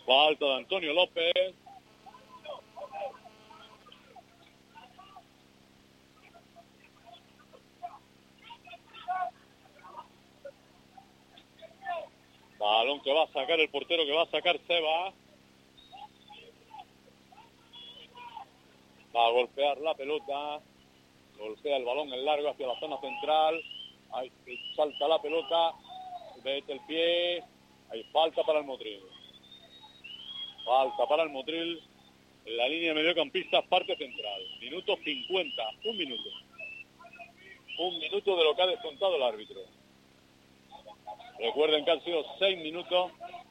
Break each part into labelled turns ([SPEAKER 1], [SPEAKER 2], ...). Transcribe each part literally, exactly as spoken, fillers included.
[SPEAKER 1] Falta de Antonio López. Balón que va a sacar el portero, que va a sacar Seba. Va a golpear la pelota. Golpea el balón en largo hacia la zona central. Ahí salta la pelota. Mete el pie. Hay falta para el Motril. Falta para el Motril. En la línea de mediocampistas, parte central. Minuto cincuenta. Un minuto. Un minuto de lo que ha descontado el árbitro. Recuerden que han sido seis minutos.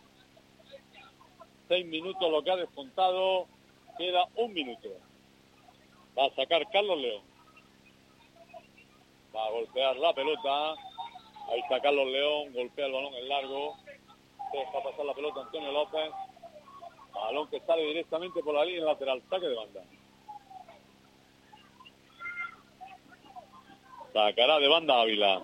[SPEAKER 1] Seis minutos lo que ha descontado. Queda un minuto. Va a sacar Carlos León. Va a golpear la pelota. Ahí está Carlos León. Golpea el balón en largo. Deja pasar la pelota Antonio López. Balón que sale directamente por la línea lateral. Saque de banda. Sacará de banda Ávila.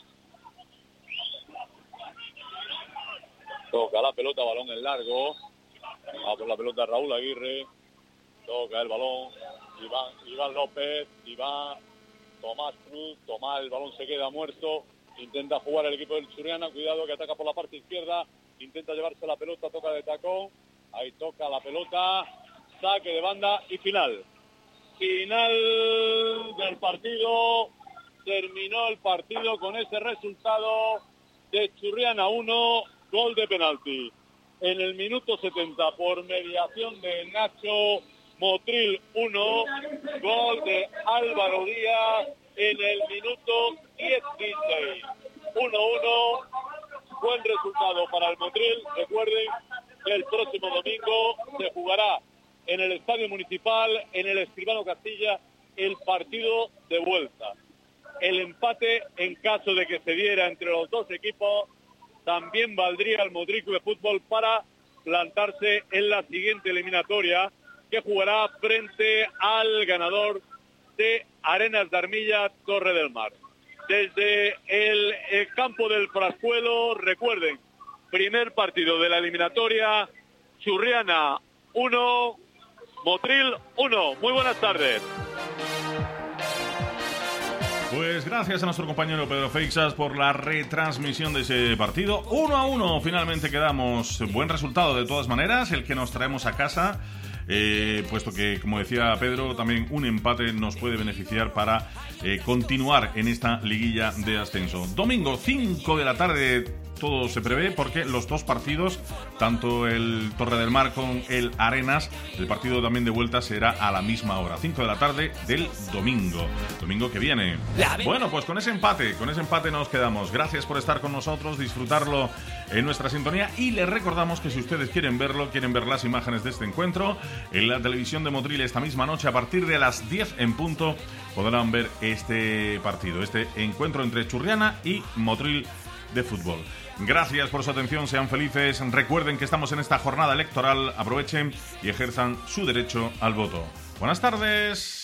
[SPEAKER 1] Toca la pelota, balón en largo. Va por la pelota Raúl Aguirre. Toca el balón. Iván, Iván López. Iván. Tomás Cruz. Tomás, el balón se queda muerto. Intenta jugar el equipo del Churriana. Cuidado que ataca por la parte izquierda. Intenta llevarse la pelota. Toca de tacón. Ahí toca la pelota. Saque de banda y final. Final del partido. Terminó el partido con ese resultado de Churriana uno. Gol de penalti en el minuto setenta por mediación de Nacho. Motril uno, gol de Álvaro Díaz en el minuto dieciséis. uno uno, buen resultado para el Motril. Recuerden que el próximo domingo se jugará en el Estadio Municipal, en el Escribano Castilla, el partido de vuelta. El empate, en caso de que se diera entre los dos equipos, también valdría al Motril Club de Fútbol para plantarse en la siguiente eliminatoria, que jugará frente al ganador de Arenas de Armilla, Torre del Mar. Desde el, el campo del Frascuelo, recuerden, primer partido de la eliminatoria, Churriana uno, Motril uno. Muy buenas tardes.
[SPEAKER 2] Pues gracias a nuestro compañero Pedro Feixas por la retransmisión de ese partido. Uno a uno finalmente quedamos. Buen resultado de todas maneras, el que nos traemos a casa, eh, puesto que, como decía Pedro, también un empate nos puede beneficiar para eh, continuar en esta liguilla de ascenso. Domingo, cinco de la tarde, todo se prevé, porque los dos partidos, tanto el Torre del Mar con el Arenas, el partido también de vuelta será a la misma hora, cinco de la tarde del domingo, domingo que viene. Bueno, pues con ese empate, con ese empate nos quedamos. Gracias por estar con nosotros, disfrutarlo en nuestra sintonía, y les recordamos que si ustedes quieren verlo, quieren ver las imágenes de este encuentro, en la televisión de Motril esta misma noche, a partir de las diez en punto, podrán ver este partido, este encuentro entre Churriana y Motril de Fútbol. Gracias por su atención, sean felices. Recuerden que estamos en esta jornada electoral. Aprovechen y ejerzan su derecho al voto. Buenas tardes.